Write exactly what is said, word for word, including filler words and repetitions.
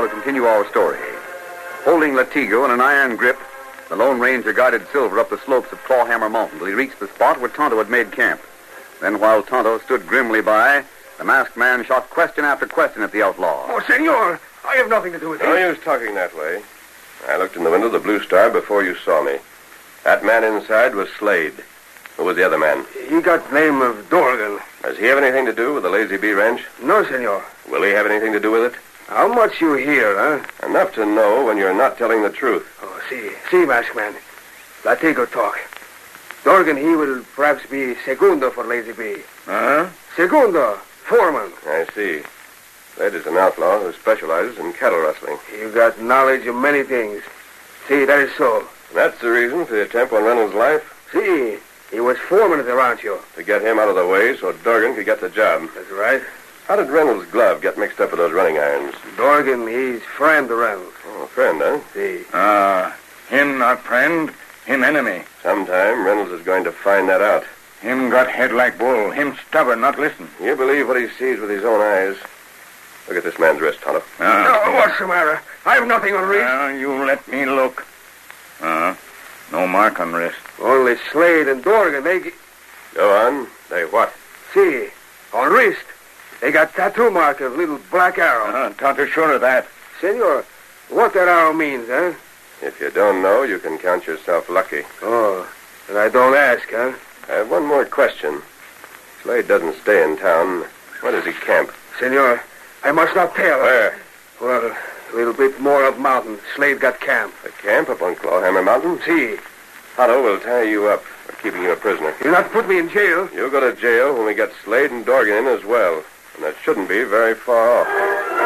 to continue our story. Holding Latigo in an iron grip, the Lone Ranger guided Silver up the slopes of Clawhammer Mountain till he reached the spot where Tonto had made camp. Then, while Tonto stood grimly by, the masked man shot question after question at the outlaw. Oh, senor, I have nothing to do with it. No use talking that way. I looked in the window of the Blue Star before you saw me. That man inside was Slade. Who was the other man? He got the name of Dorgan. Does he have anything to do with the Lazy Bee Ranch? No, senor. Will he have anything to do with it? How much you hear, huh? Enough to know when you're not telling the truth. Oh, see, see, masked man. Latigo talk. Dorgan, he will perhaps be segundo for Lazy Bee. Uh-huh. Segundo, foreman. I see. Slade is an outlaw who specializes in cattle rustling. You got knowledge of many things. See, that is so. That's the reason for the attempt on Reynolds' life? See, he was foreman at the rancho. To get him out of the way so Dorgan could get the job. That's right. How did Reynolds' glove get mixed up with those running irons? Dorgan, he's friend of Reynolds. Oh, friend, huh? See. Ah, uh, him not friend, him enemy. Sometime Reynolds is going to find that out. Him got head like bull. Him stubborn, not listen. You believe what he sees with his own eyes. Look at this man's wrist, Tonto. Ah, oh, what's the matter? I have nothing on wrist. Uh, you let me look. Uh, no mark on wrist. Only Slade and Dorgan, they... Go on. They what? See, on wrist. They got tattoo mark of little black arrow. Uh, Tonto sure of that. Senor, what that arrow means, huh? If you don't know, you can count yourself lucky. Oh, and I don't ask, huh? I have one more question. Slade doesn't stay in town. Where does he camp? Senor, I must not tell. Where? Well, a little bit more up mountain. Slade got camp. A camp up on Clawhammer Mountain? See. Tonto will tie you up for keeping you a prisoner. You'll not put me in jail. You'll go to jail when we get Slade and Dorgan in as well. And that shouldn't be very far off.